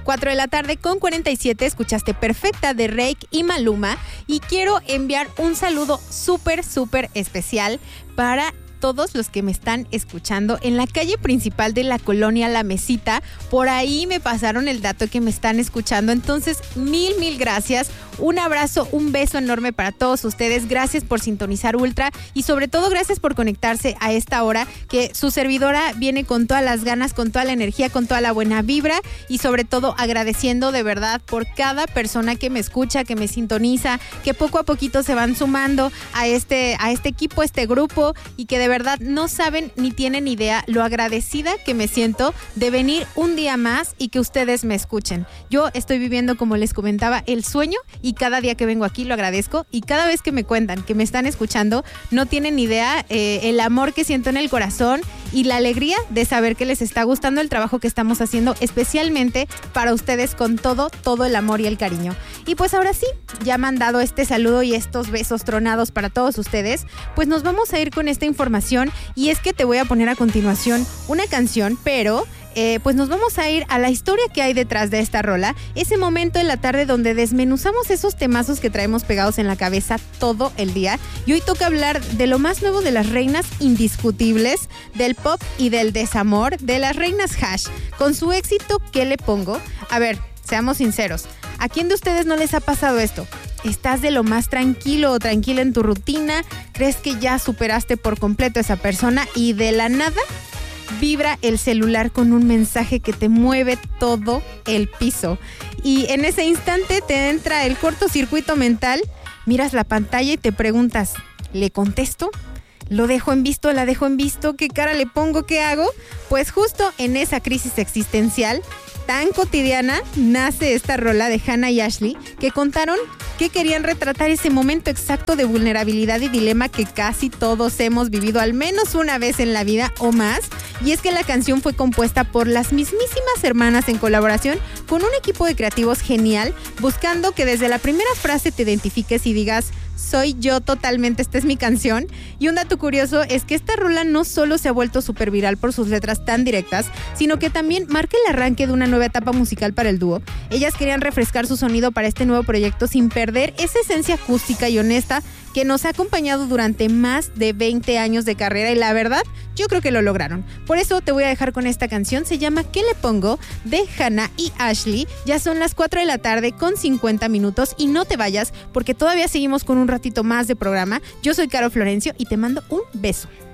4 de la tarde con 47 escuchaste Perfecta de Reik y Maluma. Y quiero enviar un saludo súper especial para todos los que me están escuchando en la calle principal de la colonia La Mesita. Por ahí me pasaron el dato que me están escuchando. Entonces, mil gracias. Un abrazo, un beso enorme para todos ustedes. Gracias por sintonizar Ultra y sobre todo gracias por conectarse a esta hora que su servidora viene con todas las ganas, con toda la energía, con toda la buena vibra y sobre todo agradeciendo de verdad por cada persona que me escucha, que me sintoniza, que poco a poquito se van sumando a este equipo, a este grupo y que de verdad no saben ni tienen idea lo agradecida que me siento de venir un día más y que ustedes me escuchen. Yo estoy viviendo, como les comentaba, el sueño y cada día que vengo aquí lo agradezco y cada vez que me cuentan que me están escuchando no tienen ni idea el amor que siento en el corazón y la alegría de saber que les está gustando el trabajo que estamos haciendo especialmente para ustedes con todo el amor y el cariño. Y pues ahora sí, ya me han dado este saludo y estos besos tronados para todos ustedes, pues nos vamos a ir con esta información y es que te voy a poner a continuación una canción, pero pues nos vamos a ir a la historia que hay detrás de esta rola, ese momento en la tarde donde desmenuzamos esos temazos que traemos pegados en la cabeza todo el día. Y hoy toca hablar de lo más nuevo de las reinas indiscutibles, del pop y del desamor, de las reinas Hash, con su éxito ¿Qué le pongo? A ver, seamos sinceros, ¿a quién de ustedes no les ha pasado esto? ¿Estás de lo más tranquilo o tranquila en tu rutina? ¿Crees que ya superaste por completo a esa persona y de la nada vibra el celular con un mensaje que te mueve todo el piso? Y en ese instante te entra el cortocircuito mental, miras la pantalla y te preguntas, ¿le contesto? ¿Lo dejo en visto? ¿La dejo en visto? ¿Qué cara le pongo? ¿Qué hago? Pues justo en esa crisis existencial tan cotidiana nace esta rola de Hannah y Ashley, que contaron que querían retratar ese momento exacto de vulnerabilidad y dilema que casi todos hemos vivido al menos una vez en la vida o más. Y es que la canción fue compuesta por las mismísimas hermanas en colaboración con un equipo de creativos genial, buscando que desde la primera frase te identifiques y digas, soy yo totalmente, esta es mi canción. Y un dato curioso es que esta rola no solo se ha vuelto súper viral por sus letras tan directas, sino que también marca el arranque de una nueva etapa musical para el dúo. Ellas querían refrescar su sonido para este nuevo proyecto sin perder esa esencia acústica y honesta que nos ha acompañado durante más de 20 años de carrera y la verdad, yo creo que lo lograron. Por eso te voy a dejar con esta canción, se llama ¿Qué le pongo? De Hannah y Ashley. Ya son las 4 de la tarde con 50 minutos y no te vayas porque todavía seguimos con un ratito más de programa. Yo soy Caro Florencio y te mando un beso.